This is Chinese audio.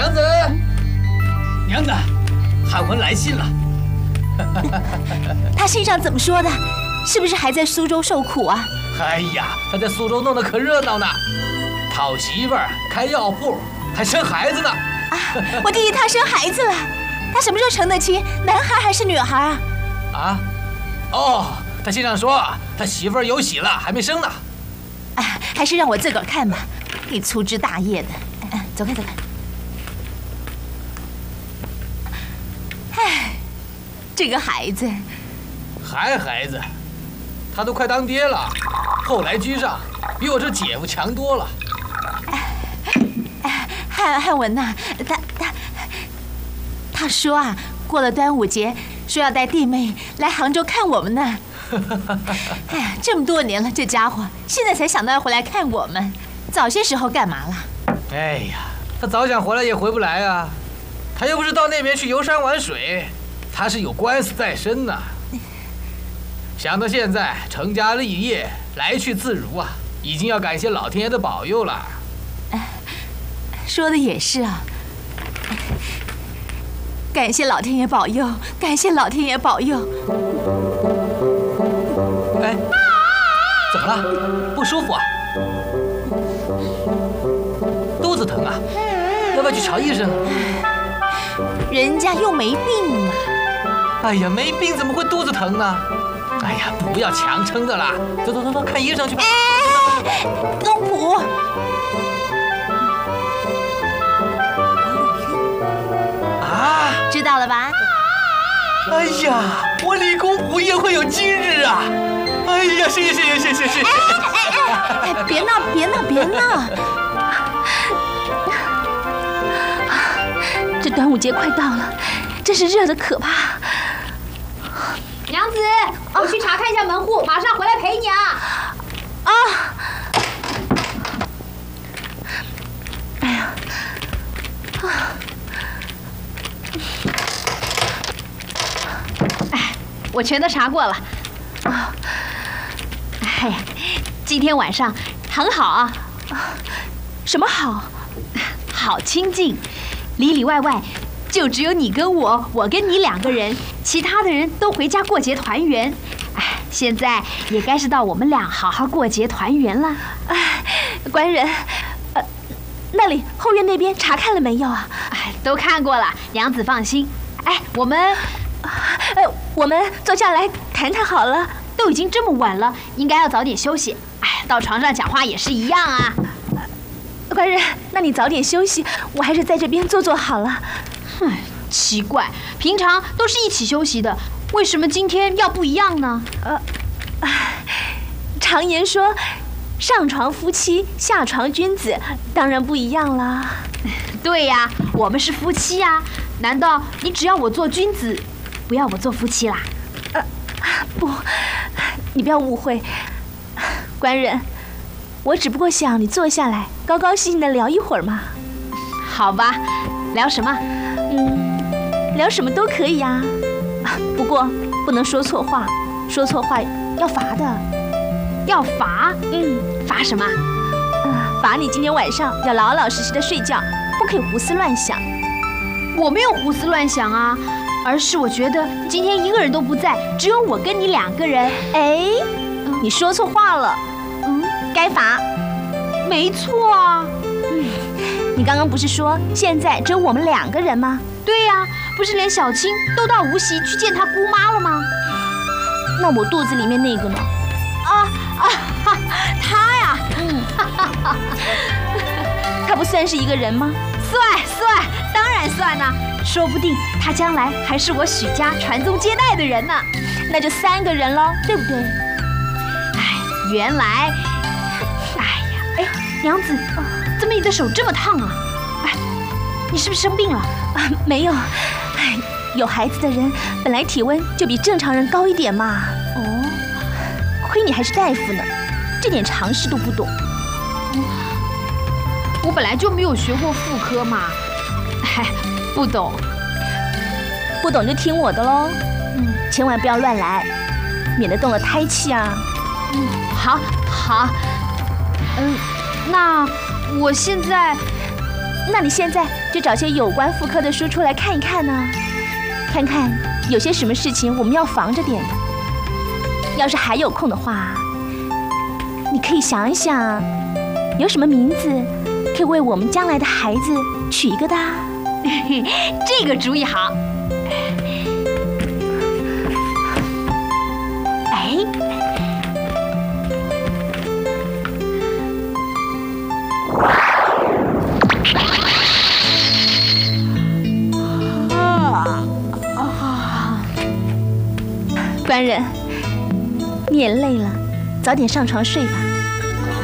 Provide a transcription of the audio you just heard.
娘子，娘子，汉文来信了。 他信上怎么说的？是不是还在苏州受苦啊？ 哎呀，他在苏州弄得可热闹呢，讨媳妇儿、开药铺，还生孩子呢。 啊，我弟弟他生孩子了，他什么时候成的亲？男孩还是女孩啊？ 啊？哦，他信上说他媳妇儿有喜了，还没生呢。 哎，还是让我自个儿看吧，你粗枝大叶的。走开走开。哎，这个孩子， 孩子，他都快当爹了，后来居上，比我这姐夫强多了。 汉文呐，他说啊，过了端午节，说要带弟妹来杭州看我们呢。哎呀，这么多年了，这家伙现在才想到要回来看我们，早些时候干嘛了？ 哎呀，他早想回来也回不来啊，他又不是到那边去游山玩水，他是有官司在身呐。想到现在成家立业，来去自如啊，已经要感谢老天爷的保佑了。 说的也是啊，感谢老天爷保佑，感谢老天爷保佑。 哎，怎么了？不舒服啊？肚子疼啊？要不要去瞧医生？ 人家又没病嘛。 哎呀，没病怎么会肚子疼呢？哎呀，不要强撑的啦！走，看医生去吧。 哎，公仆。 啊， 知道了吧？ 哎呀，我李公仆也会有今日啊！哎呀，谢谢。 哎，别闹！这端午节快到了，真是热得可怕。 娘子，我去查看一下门户，马上回来陪你啊！ 啊！哎呀！ 我全都查过了。哎呀，今天晚上很好啊。 什么好？ 好清静，里里外外就只有你跟我，我跟你2个人，其他的人都回家过节团圆。哎，现在也该是到我们俩好好过节团圆了。 哎，官人，那里后院那边查看了没有啊？ 哎，都看过了，娘子放心。哎，我们坐下来谈谈好了。都已经这么晚了，应该要早点休息。哎，到床上讲话也是一样啊。 官人，那你早点休息，我还是在这边坐好了。 哼，奇怪，平常都是一起休息的，为什么今天要不一样呢？ 常言说，上床夫妻，下床君子，当然不一样了。 对呀，我们是夫妻呀，难道你只要我做君子，不要我做夫妻啦？ 不，你不要误会，官人，我只不过想你坐下来，高高兴兴的聊一会儿嘛。 好吧，聊什么？ 聊什么都可以呀。不过不能说错话，说错话要罚的。 要罚？罚什么？ 罚你今天晚上要老老实实的睡觉，不可以胡思乱想。 我没有胡思乱想啊。而是我觉得今天一个人都不在，只有我跟你2个人。 哎，你说错话了。该罚。 没错啊。 你刚刚不是说现在只有我们2个人吗？ 对呀，不是连小青都到无锡去见她姑妈了吗？ 那我肚子里面那个呢？ 他呀。 他不算是一个人吗？ 算，当然算呢。说不定他将来还是我许家传宗接代的人呢。 那就3个人了，对不对？ 哎，原来，哎，娘子，怎么你的手这么烫啊？哎，你是不是生病了？ 没有，有孩子的人本来体温就比正常人高一点嘛。亏你还是大夫呢，这点常识都不懂。 我本来就没有学过妇科嘛。不懂就听我的喽。千万不要乱来，免得动了胎气啊。 好。那我现在那你现在就找些有关妇科的书出来看一看呢，看看有些什么事情我们要防着点的。要是还有空的话，你可以想一想，有什么名字可以为我们将来的孩子取一个的。 这个主意好。哎， 官人，你也累了，早点上床睡吧。